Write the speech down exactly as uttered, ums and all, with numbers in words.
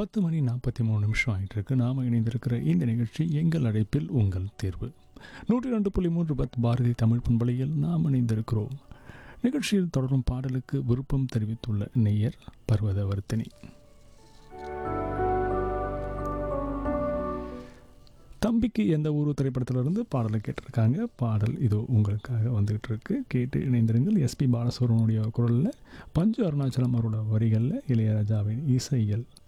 பத்து மணி நாற்பத்தி மூணு நிமிஷம் ஆகிட்டு இருக்கு. நாம் இணைந்திருக்கிற இந்த நிகழ்ச்சி எங்கள் அழைப்பில் உங்கள் தேர்வு. நூற்றி ரெண்டு புள்ளி மூன்று பத்து பாரதி தமிழ் பண்பலையில் நாம் இணைந்திருக்கிறோம். நிகழ்ச்சியில் தொடரும் பாடலுக்கு விருப்பம் தெரிவித்துள்ள நேயர் பர்வதவர்த்தினி. தம்பிக்கு எந்த ஊர் திரைப்படத்திலிருந்து பாடலை கேட்டிருக்காங்க. பாடல் இதோ உங்களுக்காக வந்துகிட்டு இருக்கு. கேட்டு இணைந்திருங்கள். எஸ்பி பாலசுப்ரமணிய குரலில், பஞ்சு அருணாச்சலம் அவரோட வரிகளில், இளையராஜாவின் இசையில்